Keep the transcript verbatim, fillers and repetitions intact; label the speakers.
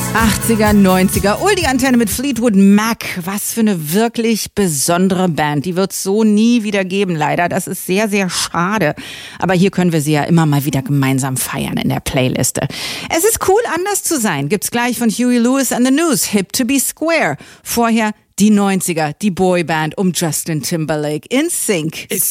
Speaker 1: achtziger, neunziger, Oldie-Antenne mit Fleetwood Mac. Was für eine wirklich besondere Band. Die wird es so nie wieder geben, leider. Das ist sehr, sehr schade. Aber hier können wir sie ja immer mal wieder gemeinsam feiern in der Playliste. Es ist cool, anders zu sein. Gibt's gleich von Huey Lewis and the News. Hip to be square. Vorher die neunziger, die Boyband um Justin Timberlake. In Sync.